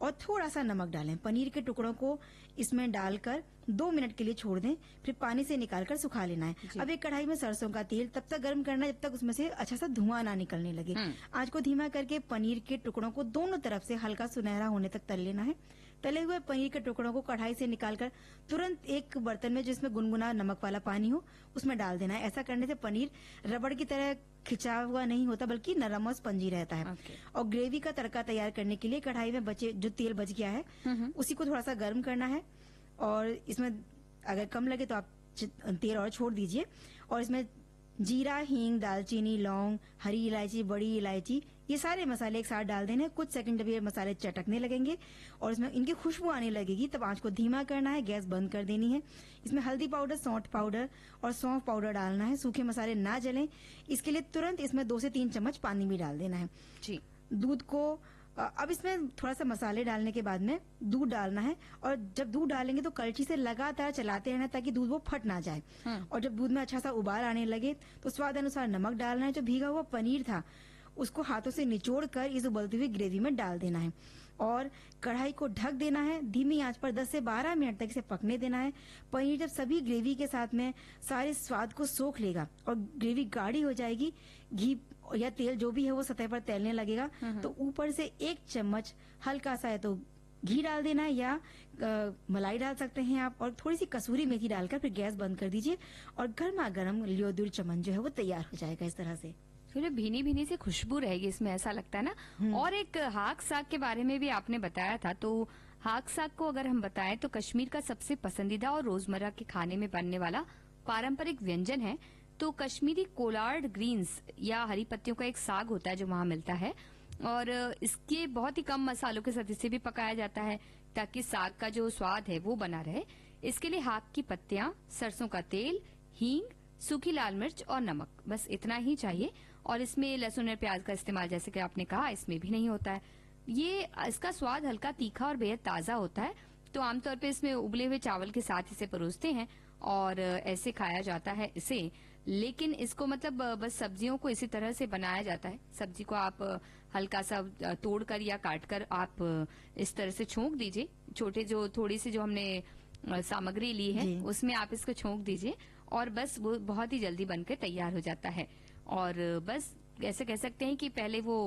और थोड़ा सा नमक डालें। पनीर के टुकड़ों को इसमें डालकर 2 मिनट के लिए छोड़ दें, फिर पानी से निकालकर सुखा लेना है। अब एक कढ़ाई में सरसों का तेल तब तक गर्म करना है जब तक उसमें से अच्छा सा धुआं ना निकलने लगे। आंच को धीमा करके पनीर के टुकड़ों को दोनों तरफ से हल्का सुनहरा होने तक तल लेना है। तले हुए पनीर के टुकड़ों को कढ़ाई से निकालकर तुरंत एक बर्तन में जिसमें गुनगुना नमक वाला पानी हो उसमें डाल देना है। ऐसा करने से पनीर रबड़ की तरह खिंचा हुआ नहीं होता बल्कि नरम और स्पंजी रहता है। और ग्रेवी का तड़का तैयार करने के लिए कढ़ाई में बचे जो तेल बच गया है उसी को थोड़ा सा गर्म करना है और इसमें अगर कम लगे तो आप तेल और छोड़ दीजिए और इसमें जीरा, हींग, दालचीनी, लौंग, हरी इलायची, बड़ी इलायची ये सारे मसाले एक साथ डाल देने। कुछ सेकंड जब ये मसाले चटकने लगेंगे और इसमें इनकी खुशबू आने लगेगी तब आंच को धीमा करना है, गैस बंद कर देनी है। इसमें हल्दी पाउडर, सौंठ पाउडर और सौंफ पाउडर डालना है। सूखे मसाले ना जलें इसके लिए तुरंत इसमें 2 से 3 चम्मच पानी भी डाल देना है। जी दूध को अब इसमें थोड़ा सा मसाले डालने के बाद में दूध डालना है और जब दूध डालेंगे तो कलछी से लगातार चलाते रहना ताकि दूध वो फट ना जाए। और जब दूध में अच्छा सा उबाल आने लगे तो स्वाद अनुसार नमक डालना है। जो भीगा हुआ पनीर था उसको हाथों से निचोड़ कर इस उबलती हुई ग्रेवी में डाल देना है और कढ़ाई को ढक देना है। धीमी आंच पर 10 से 12 मिनट तक इसे पकने देना है। पनीर जब सभी ग्रेवी के साथ में सारे स्वाद को सोख लेगा और ग्रेवी गाढ़ी हो जाएगी, घी या तेल जो भी है वो सतह पर तैरने लगेगा तो ऊपर से 1 चम्मच हल्का सा है तो घी डाल देना है या मलाई डाल सकते हैं आप और थोड़ी सी कसूरी मेथी डालकर फिर गैस बंद कर दीजिए और गर्मा गर्म लियोदुर चमन जो है वो तैयार हो जाएगा इस तरह से। फिर भीनी भीनी सी खुशबू रहेगी इसमें, ऐसा लगता है ना। और एक हाक साग के बारे में भी आपने बताया था, तो हाक साग को अगर हम बताएं तो कश्मीर का सबसे पसंदीदा और रोजमर्रा के खाने में बनने वाला पारंपरिक व्यंजन है। तो कश्मीरी कोलार्ड ग्रीन्स या हरी पत्तियों का एक साग होता है जो वहाँ मिलता है और इसके बहुत ही कम मसालों के साथ इसे भी पकाया जाता है ताकि साग का जो स्वाद है वो बना रहे। इसके लिए हाक की पत्तियां, सरसों का तेल, हींग, सूखी लाल मिर्च और नमक, बस इतना ही चाहिए। और इसमें लहसुन और प्याज का इस्तेमाल जैसे कि आपने कहा इसमें भी नहीं होता है। ये इसका स्वाद हल्का तीखा और बेहद ताजा होता है। तो आमतौर पे इसमें उबले हुए चावल के साथ इसे परोसते हैं और ऐसे खाया जाता है इसे। लेकिन इसको मतलब बस सब्जियों को इसी तरह से बनाया जाता है। सब्जी को आप हल्का सा तोड़कर या काटकर आप इस तरह से छोंक दीजिए। छोटे जो थोड़ी सी जो हमने सामग्री ली है उसमें आप इसको छोंक दीजिए और बस वो बहुत ही जल्दी बनकर तैयार हो जाता है। और बस ऐसे कह सकते हैं कि पहले वो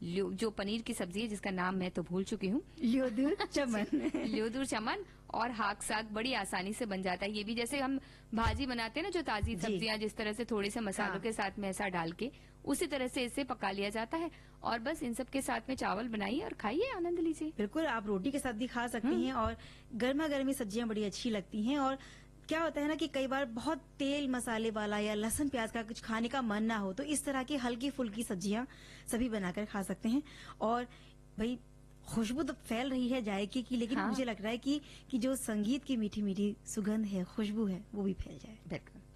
जो पनीर की सब्जी है जिसका नाम मैं तो भूल चुकी हूँ, लियोदुर चमन लियोदुर चमन और हाक साग बड़ी आसानी से बन जाता है। ये भी जैसे हम भाजी बनाते हैं ना, जो ताजी सब्जियां जिस तरह से थोड़े से मसालों के साथ में ऐसा डाल के उसी तरह से इसे पका लिया जाता है और बस इन सब के साथ में चावल बनाइए और खाइए, आनंद लीजिए। बिल्कुल, आप रोटी के साथ भी खा सकती हैं और गर्मा गर्मी सब्जियां बड़ी अच्छी लगती हैं। और क्या होता है ना कि कई बार बहुत तेल मसाले वाला या लहसुन प्याज का कुछ खाने का मन ना हो तो इस तरह की हल्की फुल्की सब्जियां सभी बनाकर खा सकते हैं। और भाई खुशबू तो फैल रही है जायके की, लेकिन मुझे लग रहा है कि जो संगीत की मीठी मीठी सुगंध है, खुशबू है, वो भी फैल जाए। बिल्कुल।